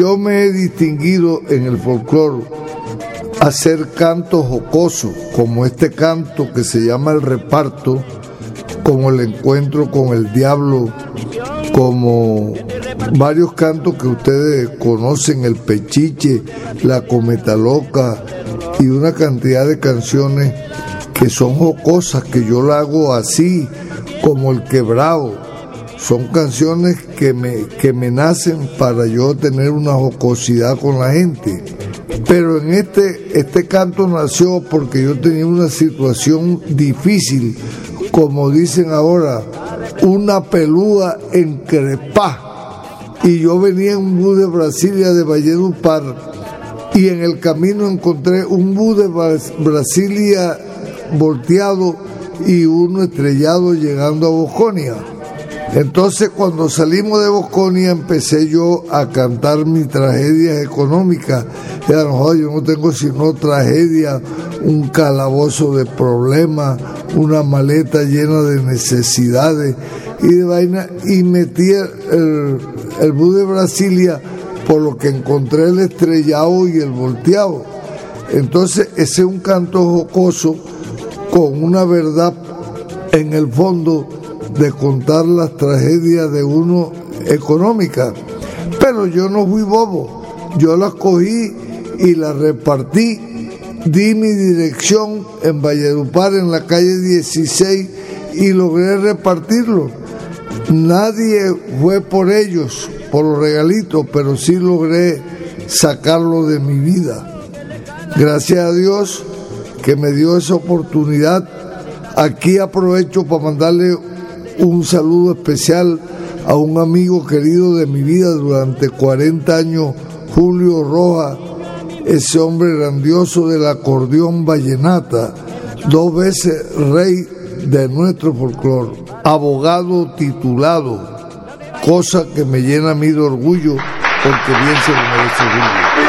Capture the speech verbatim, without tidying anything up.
yo me he distinguido en el folclore hacer cantos jocosos, como este canto que se llama El Reparto, como El Encuentro con el Diablo, como varios cantos que ustedes conocen, El Pechiche, La Cometa Loca y una cantidad de canciones que son jocosas, que yo la hago así, como El Quebrado. Son canciones que me, que me nacen para yo tener una jocosidad con la gente. Pero en este, este canto nació porque yo tenía una situación difícil, como dicen ahora, una pelúa encrespá. Y yo venía en un bus de Brasilia de Valledupar y en el camino encontré un bus de Brasilia volteado y uno estrellado llegando a Bosconia. Entonces cuando salimos de Bosconia empecé yo a cantar mis tragedias económicas. Era, no, yo no tengo sino tragedia, un calabozo de problemas, una maleta llena de necesidades y de vaina, y metí el, el bus de Brasilia por lo que encontré el estrellado y el volteado. Entonces ese es un canto jocoso con una verdad en el fondo de contar las tragedias de uno económicas. Pero yo no fui bobo, yo las cogí y las repartí, di mi dirección en Valledupar, en la calle dieciséis, y logré repartirlo. Nadie fue por ellos, por los regalitos, pero sí logré sacarlo de mi vida. Gracias a Dios que me dio esa oportunidad. Aquí aprovecho para mandarle un saludo especial a un amigo querido de mi vida durante cuarenta años, Julio Rojas, ese hombre grandioso del acordeón vallenata, dos veces rey de nuestro folclore, abogado titulado, cosa que me llena a mí de orgullo porque bien se lo merece Julio.